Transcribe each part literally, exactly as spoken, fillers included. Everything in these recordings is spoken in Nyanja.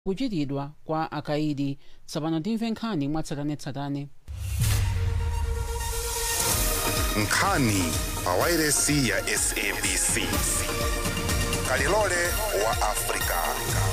kuchitidwa kwa akaidi. Tsopano timve nkhani mwatsatanetsatane. Nkhani pa wailesi ya S A B C. Kalilole wa Afrika.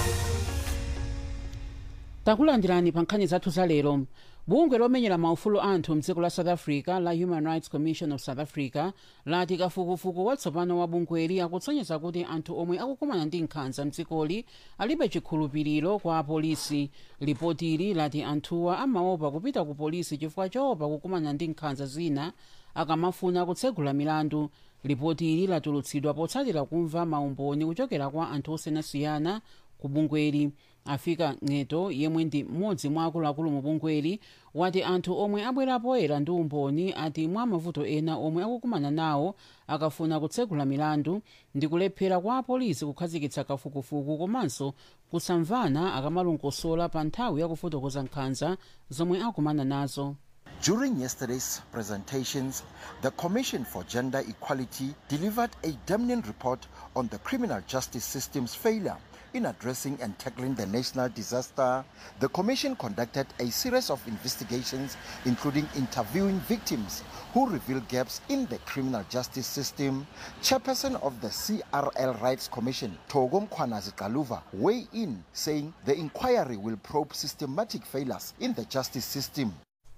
Takulandirani pa nkhani zathu za lero. Bungwe lomenyera maufulu anthu mdziko la South Africa la Human Rights Commission of South Africa lati kafukufuku watsopano wa bungweli akutsonyeza kuti anthu omwe akukumana ndi nkhanza mdzikoli alibe chikhulupiriro kwa apolisi. Ripoti ili lati anthuwa amaopa kupita ku polisi chifukwa choopa kukumana ndi nkhanza zina akamafuna kutsegula milandu. Ripoti ili latulutsidwa potsatira kumva maumboni kuchokera kwa anthu osiyanasiyana ku bungweli. Afika Ng'eto yemwe ndi mmodzi mwa akuluakulu mu bungweli wati anthu omwe abwera poyera ndi umboni ati mwa mavuto ena omwe akukumana nawo akafuna kutsegula milandu ndi kulephera kwa apolisi kukhazikitsa kafukufuku komanso kusamvana akamalongosola pa nthawi yakufotokoza nkhanza zomwe akumana nazo. During yesterday's presentations, the Commission for Gender Equality delivered a damning report on the criminal justice system's failure in addressing and tackling the national disaster. The Commission conducted a series of investigations, including interviewing victims who reveal gaps in the criminal justice system. Chairperson of the C R L Rights Commission, Togom Kwanazikaluva, weighed in, saying the inquiry will probe systematic failures in the justice system.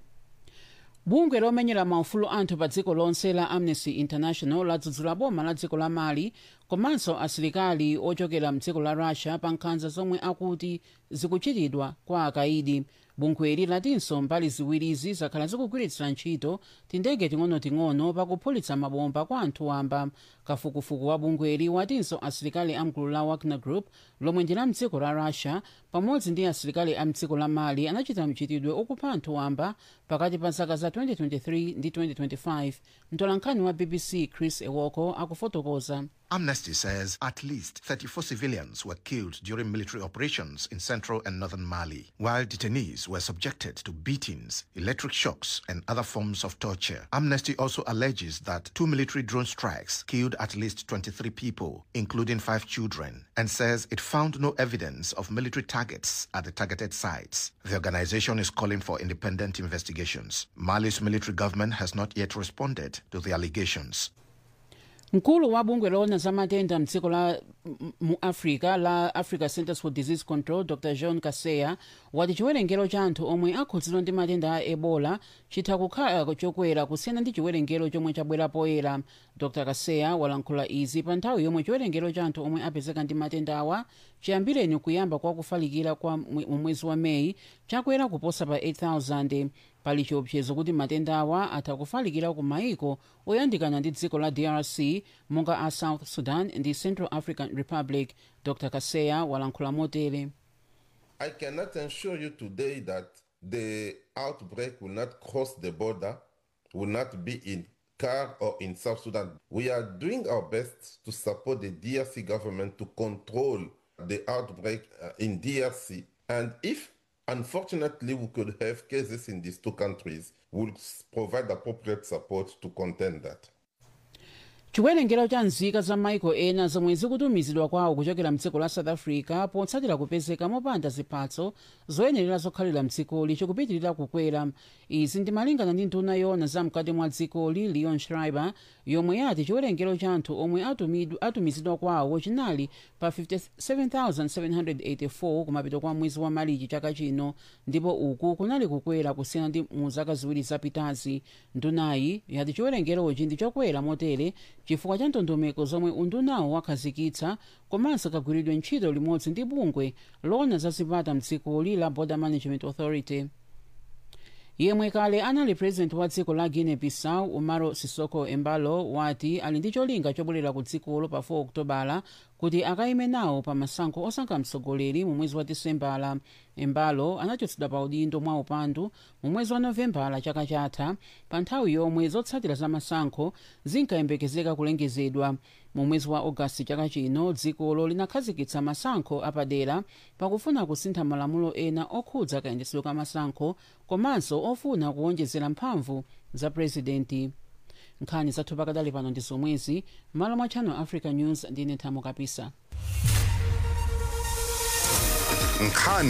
Bungwe lomenyera maufulu anthu pa dziko lonse la Amnesty International ladzudzula boma la dziko la Mali komanso asilikali ochokera mdziko la Russia pa nkhanza zomwe akuti zikuchitidwa kwa akaidi. Bungweli latinso mbali ziwirizi zakhala zikugwiritsira ntchito tindege ting'onoting'ono pakuphulitsa mabomba kwa anthu wamba. Kafukufuku wa bungweli watinso asilikali amgulu la Wagner Group lomwe ndi la mdziko la Russia pamodzi ndi asilikali a mdziko la Mali anachita mchitidwe okupha anthu wamba pakati pa zaka za twenty twenty-three ndi twenty twenty-five. Mtolankhani wa B B C Chris Ewoko akufotokoza. Amnesty says at least thirty-four civilians were killed during military operations in central and northern Mali, while detainees were subjected to beatings, electric shocks, and other forms of torture. Amnesty also alleges that two military drone strikes killed at least twenty-three people, including five children, and says it found no evidence of military targets at the targeted sites. The organization is calling for independent investigations. Mali's military government has not yet responded to the allegations. Mkulu wa bungwe loona za matenda mdziko la mu Africa la Africa Centers for Disease Control Doctor John Kaseya wati chiwerengero cha anthu omwe akhudzidwa ndi matenda a Ebola chitha kukhala chokwera kusiyana ndi chiwerengero chomwe chabwera poyera. Doctor Kaseya walankhula izi pa nthawi yomwe chiwerengero cha anthu omwe apezeka ndi matenda awa chiyambireni kuyamba kwa kufalikira kwa mwezi wa Meyi chakwera kuposa pa eight thousand. Pali chiopsezo kuti matenda awa atha kufalikira ku maiko oyandikana ndi dziko la D R C monga a South Sudan ndi Central African Republic. Doctor Kaseya walankhula motere. I cannot assure you today that the outbreak will not cross the border, will not be in Car or in South Sudan. We are doing our best to support the D R C government to control the outbreak uh, in D R C. And if unfortunately we could have cases in these two countries, we'll provide appropriate support to contain that. Chiwerengero cha nzika za maiko ena zomwe zikutumizidwa kwawo kuchokera mdziko la South Africa potsatira kupezeka mopanda ziphatso zoyenerera zokhalira mdzikoli chikupitirira kukwera. Izi ndi malingana ndi nduna yoona za mkati mwa dzikoli Leon Schreiber yomwe yati chiwerengero cha anthu omwe atumizidwa kwawo chinali pa fifty-seven thousand seven hundred eighty-four kumapeto kwa mwezi wa Marichi chaka chino, ndipo uku kunali kukwera kusiyana ndi mu zaka ziwiri zapitazi. Ndunayi yati chiwerengerochi ndi chokwera motere chifukwa cha ndondomeko zomwe undunawo wakhazikitsa komanso kagwiridwe ntchito limodzi ndi bungwe loona za zipata mdzikoli la Border Management Authority. Yemwe kale anali president wa dziko la Guinea Bissau Umaro Sissoco Embalo wati ali ndi cholinga chobwerera ku dzikolo pa four Okutobala kuti akayime nawo pa masankho osankha mtsogoleri mu mwezi wa Disembala. Embalo anachotsedwa pa udindo mwa upandu mu mwezi wa Novembala chaka chatha pa nthawi yomwe zotsatira za masankho zinkayembekezeka kulengezedwa. Mu mwezi wa Augasti chaka chino dzikolo linakhazikitsa masankho apadera pakufuna kusintha malamulo ena okhudza kayendetsedwe ka masankho komanso ofuna kuwonjezera mphamvu za presidenti. Nkhani zathu pakadali pano ndi zomwezi. Malo mwa Channel Africa News ndine Thamo Kapisa. nkhani